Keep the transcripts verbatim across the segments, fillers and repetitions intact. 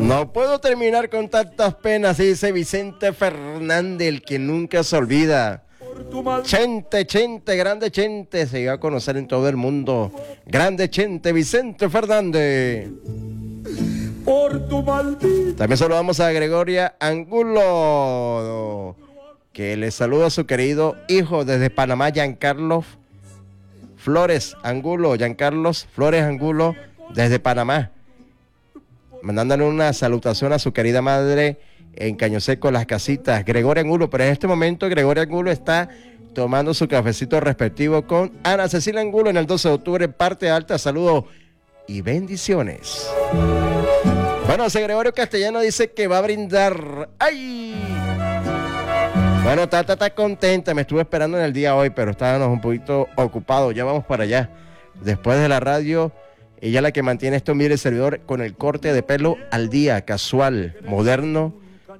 No puedo terminar con tantas penas, dice Vicente Fernández, el que nunca se olvida. Chente, Chente, grande Chente, se iba a conocer en todo el mundo. Grande Chente, Vicente Fernández. Por tu maldito. También saludamos a Gregoria Angulo, que le saluda a su querido hijo desde Panamá, Giancarlo Flores Angulo, Giancarlos Flores Angulo, desde Panamá, mandándole una salutación a su querida madre en Caño Seco, Las Casitas, Gregoria Angulo. Pero en este momento Gregoria Angulo está tomando su cafecito respectivo con Ana Cecilia Angulo en el doce de octubre, en parte alta. Saludos y bendiciones. Bueno, ese Gregorio Castellano dice que va a brindar. ¡Ay! Bueno, Tata está contenta, me estuve esperando en el día hoy, pero estábamos un poquito ocupados. Ya vamos para allá. Después de la radio, ella es la que mantiene este humilde servidor con el corte de pelo al día, casual, moderno.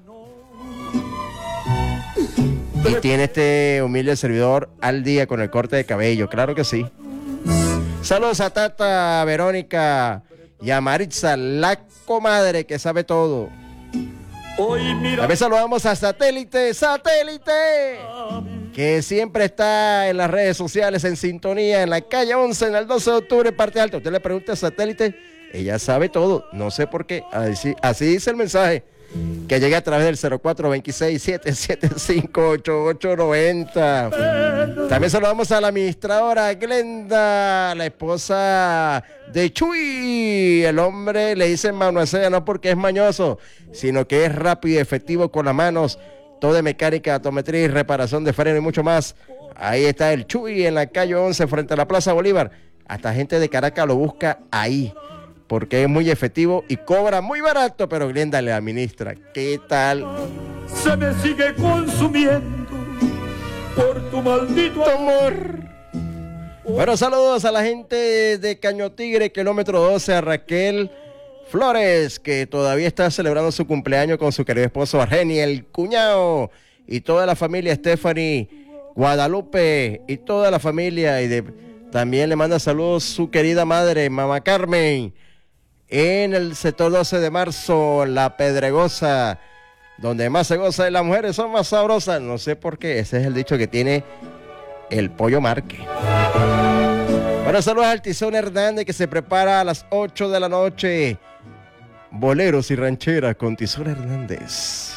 Y tiene este humilde servidor al día con el corte de cabello, claro que sí. Saludos a Tata, Verónica y a Maritza, la comadre que sabe todo. También saludamos a Satélite, Satélite, que siempre está en las redes sociales en sintonía, en la calle once, en el doce de octubre, parte alta. Usted le pregunta a Satélite, ella sabe todo, no sé por qué, así, así dice el mensaje, que llega a través del cero cuatro dos seis, siete siete cinco, ocho ocho nueve cero. También saludamos a la administradora Glenda, la esposa de Chuy. El hombre le dice manoseada no porque es mañoso, sino que es rápido y efectivo con las manos. Todo de mecánica, atometría y reparación de freno y mucho más. Ahí está el Chuy en la calle once frente a la Plaza Bolívar. Hasta gente de Caracas lo busca ahí, porque es muy efectivo y cobra muy barato, pero Glenda le administra. ¿Qué tal? Se me sigue consumiendo por tu maldito amor. Bueno, saludos a la gente de Caño Tigre, kilómetro doce, a Raquel Flores, que todavía está celebrando su cumpleaños con su querido esposo Argeni, el cuñado, y toda la familia, Stephanie, Guadalupe, y toda la familia, y de, también le manda saludos su querida madre, mamá Carmen, en el sector doce de marzo, La Pedregosa, donde más se goza y las mujeres son más sabrosas. No sé por qué, ese es el dicho que tiene el Pollo Marque. Bueno, saludos al Tizón Hernández, que se prepara a las ocho de la noche. Boleros y rancheras con Tizón Hernández.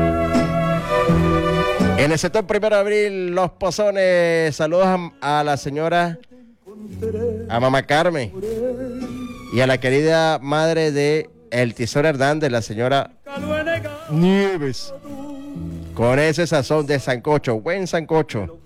En el sector primero de abril, Los Pozones. Saludos a, a la señora, a mamá Carmen, y a la querida madre de el Tizón Hernández, la señora Nieves, con ese sazón de sancocho, buen sancocho.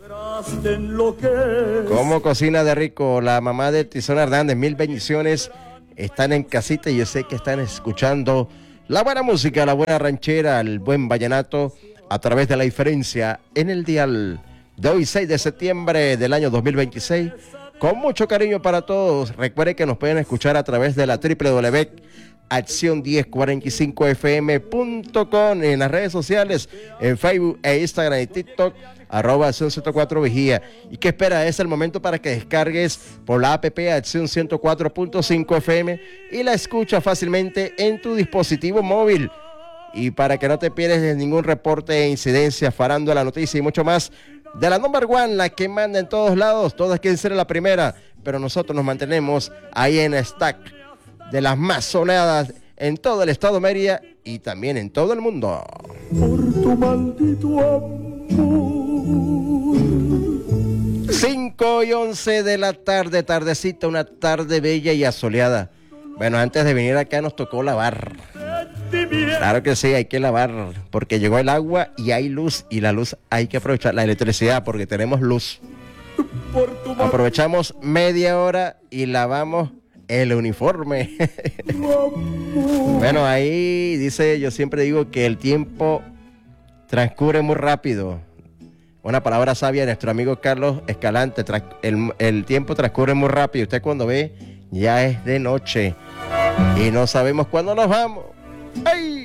Como cocina de rico la mamá de Tizón Hernández. Mil bendiciones. Están en casita y yo sé que están escuchando la buena música, la buena ranchera, el buen vallenato a través de La Diferencia en el dial de hoy, seis de septiembre del año dos mil veintiséis. Con mucho cariño para todos. Recuerden que nos pueden escuchar a través de la doble u doble u doble u punto acción diez cuarenta y cinco f m punto com, en las redes sociales, en Facebook e Instagram y TikTok, arroba Acción ciento cuatro Vigía. ¿Y qué espera? Es el momento para que descargues por la app Acción ciento cuatro punto cinco F M y la escuchas fácilmente en tu dispositivo móvil. Y para que no te pierdas ningún reporte de incidencia, farándula, noticia y mucho más, de la number one, la que manda en todos lados. Todas quieren ser la primera, pero nosotros nos mantenemos ahí en stack de las más sonadas en todo el estado de Mérida y también en todo el mundo. Por tu maldito amor. cinco y once de la tarde, tardecita, una tarde bella y asoleada. Bueno, antes de venir acá nos tocó lavar. Claro que sí, hay que lavar, porque llegó el agua y hay luz, y la luz hay que aprovechar, la electricidad, porque tenemos luz. Aprovechamos media hora y lavamos el uniforme. Bueno, ahí dice, yo siempre digo que el tiempo transcurre muy rápido. Una palabra sabia de nuestro amigo Carlos Escalante, el, el tiempo transcurre muy rápido. Usted cuando ve, ya es de noche y no sabemos cuándo nos vamos. ¡Ay!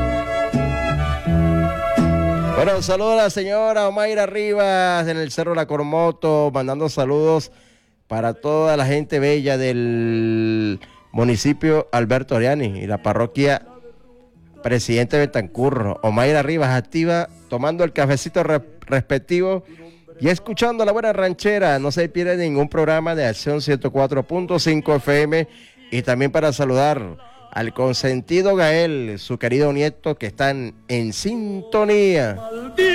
Bueno, saludo a la señora Omaira Rivas en el Cerro La Cormoto, mandando saludos para toda la gente bella del municipio Alberto Ariani y la parroquia Presidente Betancur, Omaira Rivas, activa, tomando el cafecito re respectivo y escuchando la buena ranchera. No se pierde ningún programa de Acción ciento cuatro punto cinco F M. Y también para saludar al consentido Gael, su querido nieto, que están en sintonía.